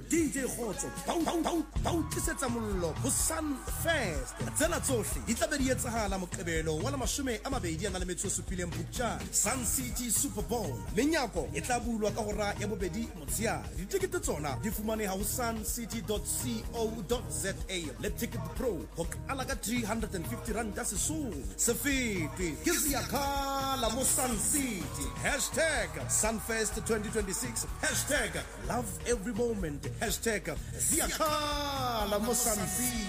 DJ Khotso ba utlisetsa mollo ho Sunfest tsena tsohle di tla be di etsahala Moqebelo wa la 27 Phupjane Sun City Super Bowl menyako e tla bulwa ka hora ya bobedi motsheare ditikete tsona di fumaneha ho suncity.co.za le Ticket Pro ho qala ka 350 rand ya sesole sefete ke Siyakhala mo Sun City #Sunfest 2026 #love every moment #Siyakhala mo Sun City.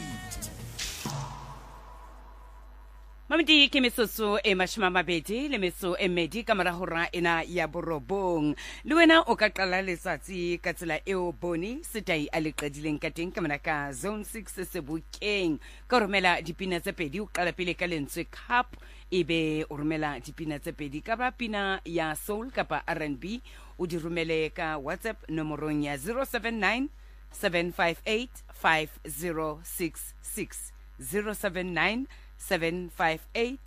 Mamdi ke metsoso e mashimamabedi le metso e medi ka mora hora ena ya borobong le wena o ka qala letsatsi ka tsela eo boni setai a le qadileng ka teng ka mona ka Zone 6 Sebokeng ka romela dipina tse pedi o qala pele ka lentswe cup ebe o romela dipina tse pedi ka ba pina ya soul kapa R&B o di romele ka WhatsApp nomorong ya 079 758 5066 079 758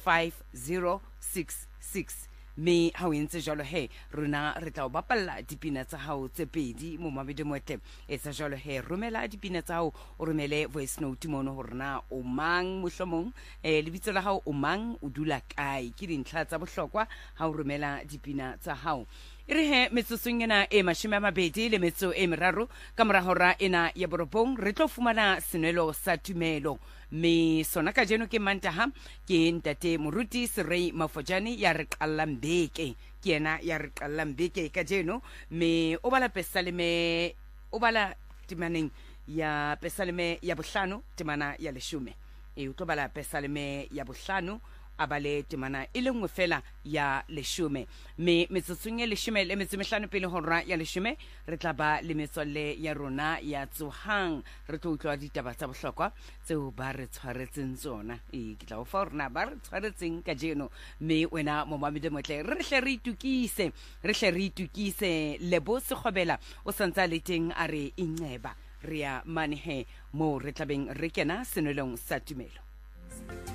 5066 me ha o entse jalo he rona re tla o bapalla dipina tsa hao tse pedi mo mabedi motle e tsa jalo he romela dipina tsa hao o romele voice note mono horna o mang mohlomong lebitso la hao o mang o dula kae ke dintlha tsa bohlokwa ha o romela dipina tsa hao ire he metsotsong ena e mabedi le metso e meraro ka mora hora ena ya borobong re tlo fumana senelo sa tumelo me sona ka jeno ke Mantaha ke ntate Moruti Serei Mafojane ya re qallang beke ke yena ya re qallang beke ka jeno me o bala pesaleme o bala timaneng ya pesaleme ya bohlano temana ya leshume e o tlo bala pesaleme ya bohlano abale temana ile nngwe fela ya leshume me metsotsong ya leshume le metso mehlano pele hora ya leshume re tla ba le metswalle ya rona ya tsohang re tlo utlwa ditaba tsa bohlokwa tseo ba re tshwaretseng tsona ke tla o fa rona ba re tshwaretseng ka jeno me wena mo mamedi motle re hle re itukise lebo sekgobela o santsa le teng a re inceba ria manehe mo re tlabeng re kena senelong sa tumelo.